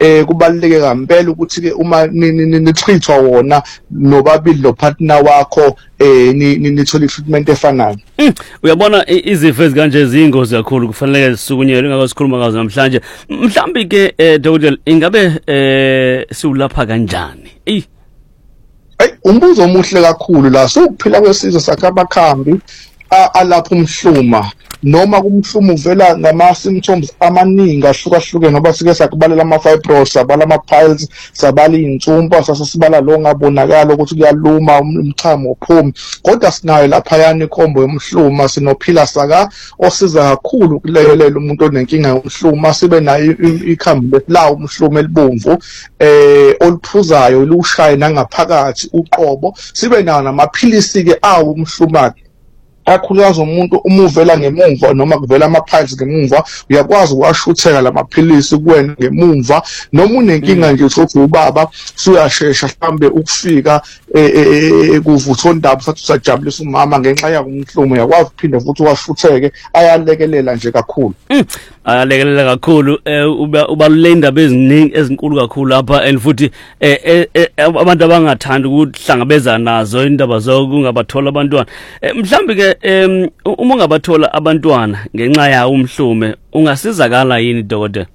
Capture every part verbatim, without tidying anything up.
eh kubaluleke kampela ukuthi ke uma nichithwa wona nobabili lo partner wakho eh nithola treatment efanayo. Uyabona izifo ezikanje ezingozi kakhulu kufanele sisukunyelwe ngakho sikhuluma ngazo namhlanje. Mhlambi ke Doctor ingabe eh siulapha kanjani? Eh Hey umbuzo omuhle kakhulu la sokuphila kwesizwe sakhe abakhambi alapha umhluma noma kumhluma uvela ngama symptoms amaningi ahlukahlukene ngoba sike sakubalela ama fibroids sabala ama piles sabala intsumpa sasibala lo ngabonakala ukuthi kuyaluma umchamo ophumi kodwa sinayo lapha yani ikhombo yomhluma sinophila saka osiza kakhulu kulekelela umuntu onenkinga yomhluma sibe nayo ikhambi la umhluma elibomvu eh oluphuzayo lushaya nangaphakathi uqobo sibe nayo namaphilisi ke awu umhluma akhulukazi umuntu uma uvela ngemumva noma kuvela ama-piles ngemumva uyakwazi ukwashutheka lamaphilisi kuwena ngemumva noma unenkinga nje uthi ubaba suyashesha mhlambe ukufika kuvuthondaba sathi sajabulisa umama ngenxa yakumhlumo uyakwazi uphinde futhi washutheke ayalekelela nje kakhulu ayalekelela kakhulu ubalule indaba eziningi ezinkulu kakhulu lapha and futhi abantu abangathanda ukuhlangabezana nazo indaba zokungabathola abantwana mhlambi ke uma ungabathola abantwana ngenxa yawo umhlume ungasizakala yini dokotela?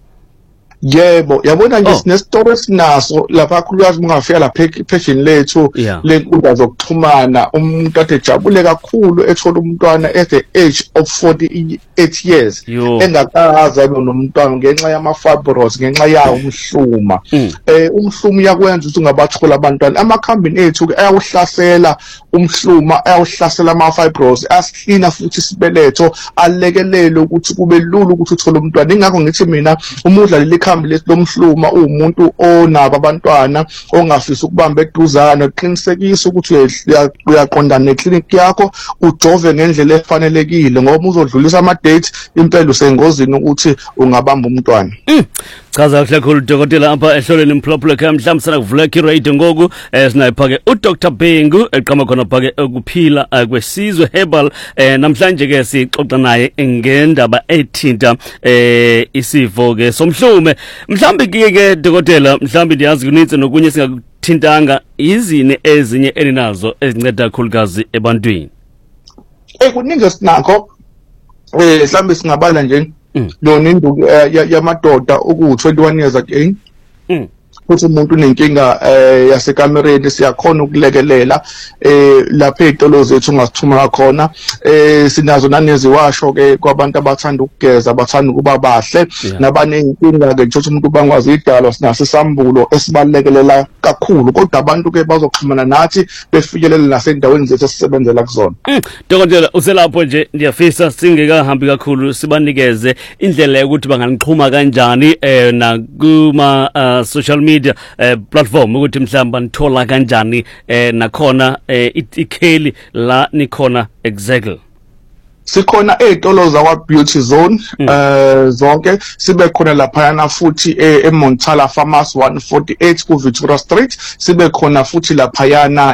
Yebo yabona nje sinesitory sinaso lapha khulukazi ungafika lapha epheshini lethu lenkundla zokuxhumana umuntu ade jabule kakhulu ethola umntwana at the age of forty-eight years engakaza nomntwana ngenxa yama fibroids ngenxa yawo umhluma eh umhluma uyakwenza ukuthi ungabathola abantwana amakhambini ethu ayawuhlasela umhluma ayawuhlasela ama fibroids asihlina futhi sibeletho alekelele ukuthi kube lula ukuthi uthole umntwana ingakho ngithi mina umudla leli khambi lomhluma umuntu onabo abantwana ongafisa ukubamba eduzana uqinisekisa ukuthi uyaqondana neclinic yakho ujove ngendlela efanelekile ngoba uzodlulisa ama date impela usengozini ukuthi ungabamba umntwana. Chaza kahle kakhulu dokotela apha ehloleni imphlophlo ke mhlawumbe sana kuvula i-radio ngoku esinayipha ke uDoctor Bhengu eqhama khona pha ke ukuphila kwesizwe herbal namhlanje ke sixoxa naye ngendaba ethinta eh isifo ke somhlume mhlawumbe ke ke dokotela mhlawumbe ndiyazi kunitse nokunye singakuthintanga izine ezinye elinazo ezinceda kakhulukazi ebantwini. Eh kuningi sinakho eh mhlawumbe singabala nje lona induku yamadoda uku twenty-one years again futhi umuntu unenkinga yasekamereni siyakhona ukulekelela eh lapha ezitolo zethu ungasithuma khona eh sinazo naneziwasho ke kwabantu abathanda ukugeza abathanda ukuba bahle nabanenkinga ke nje umuntu bangwazi idalo sinaso isambulo esibalekelela kakhulu kodwa abantu ke bazoxhumana nathi befikelele nasendaweni zethu esisebenzela kuzona. Dokotela uselapho nje ndiyafisa singekahambi kakhulu sibanikeze indlela yokuthi banganiqhuma kanjani eh na kuma social media Uh, platform ukuthi mhlamba nithola kanjani eh nakhona eh ikheli la nikhona exactly. Sikhona ezitolo zakwa Beauty Zone eh zonke sibe khona lapha na futhi eMontala Pharmacy one forty-eight ku Victoria Street sibe khona futhi lapha yana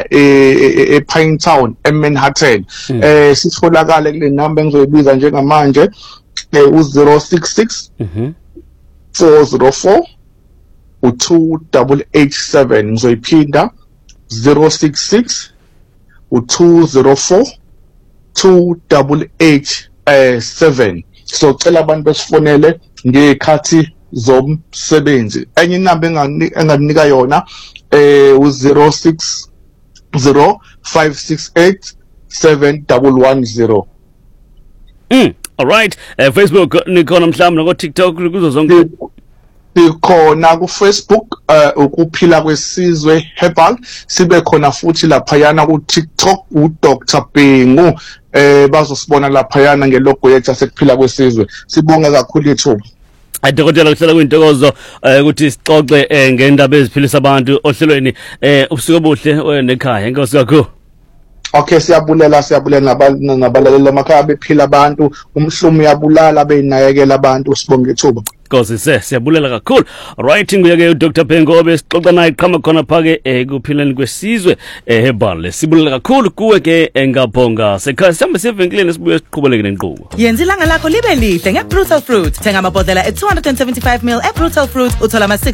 ePine Town eManhattan eh sitholakala kule number engizoyibiza njengamanje u zero six six four zero four two eight eight seven ngizoyiphinda zero six six two zero four two eight eight seven so cela abantu besifonele ngekhathi zomsebenzi enye inamba enganika yona eh u zero six zero five six eight seven one one zero. Mm all right uh, Facebook nikhona mhlawumbe nako TikTok kuzo zonke sikhona ku Facebook ukuphila kwesizwe herbal sibe khona futhi lapha yana ku TikTok u Doctor Bhengu eh bazosibona lapha yana ngelogo yethu asekuphila kwesizwe sibonga kakhulu ithuba. Dokotela kuhlala kwintokozo ukuthi sixoxe ngendaba eziphilisa abantu ohlelweni eh ubusuku obuhle nekhaya inkosi kakhulu. Okay siyabulela siyabulela nabalaleli emakhaya bephila abantu umhlumo uyabulala beyinakekela abantu sibonge ithuba. Nkosi se siyabulela kakhulu. Right nguye ke uDoctor Bhengu obesixoxa naye qhama khona phake ekuphileni kwesizwe herbal sibulela kakhulu kuwe ke engabhonga sekhaya sihambe sevenkileni sibuye siqhubeleke nenkqubo. Yenza ilanga lakho libe lihle ngeBrutal Fruit thenga amabhodlela e two hundred seventy-five milliliters eBrutal Fruit uthola ama